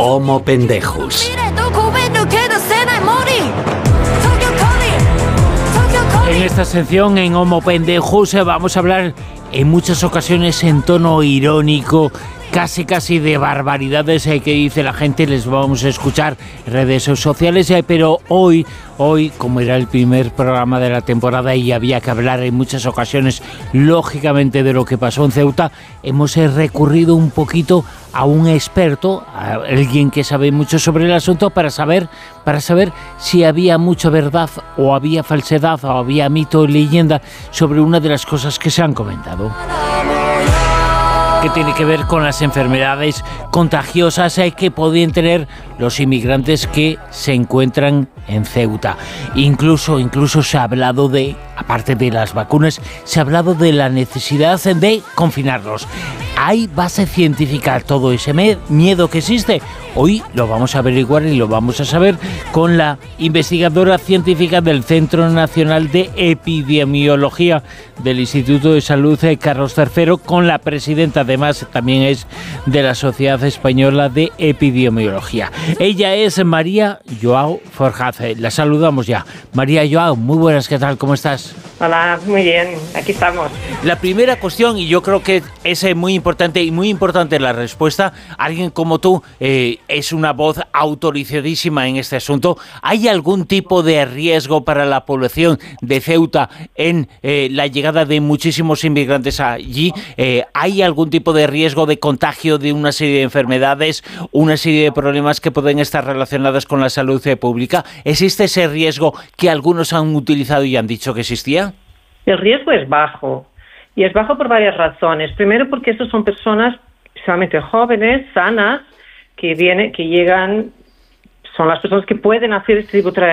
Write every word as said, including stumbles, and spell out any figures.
Homo Pendejos. En esta sección, en Homo Pendejos, vamos a hablar en muchas ocasiones en tono irónico, casi casi de barbaridades eh, que dice la gente. Les vamos a escuchar en redes sociales, eh, pero hoy, hoy, como era el primer programa de la temporada y había que hablar en muchas ocasiones, lógicamente, de lo que pasó en Ceuta, hemos eh, recurrido un poquito a un experto, a alguien que sabe mucho sobre el asunto, para saber, para saber si había mucha verdad o había falsedad o había mito o leyenda sobre una de las cosas que se han comentado, que tiene que ver con las enfermedades contagiosas eh, que podían tener los inmigrantes que se encuentran en Ceuta. Incluso, incluso se ha hablado de, aparte de las vacunas, se ha hablado de la necesidad de confinarlos. ¿Hay base científica a todo ese miedo que existe? Hoy lo vamos a averiguar y lo vamos a saber con la investigadora científica del Centro Nacional de Epidemiología del Instituto de Salud, Carlos tercero, con la presidenta, además, también es de la Sociedad Española de Epidemiología. Ella es María Joao Forjaz. La saludamos ya. María Joao, muy buenas, ¿qué tal? ¿Cómo estás? Hola, muy bien, aquí estamos. La primera cuestión, y yo creo que es muy importante y muy importante la respuesta, alguien como tú eh, es una voz autorizadísima en este asunto. ¿Hay algún tipo de riesgo para la población de Ceuta en eh, la llegada de muchísimos inmigrantes allí? Eh, ¿Hay algún tipo de riesgo de contagio de una serie de enfermedades, una serie de problemas que pueden estar relacionados con la salud pública? ¿Existe ese riesgo que algunos han utilizado y han dicho que existía? El riesgo es bajo, y es bajo por varias razones. Primero, porque estos son personas especialmente jóvenes, sanas, que vienen, que llegan, son las personas que pueden hacer este tipo de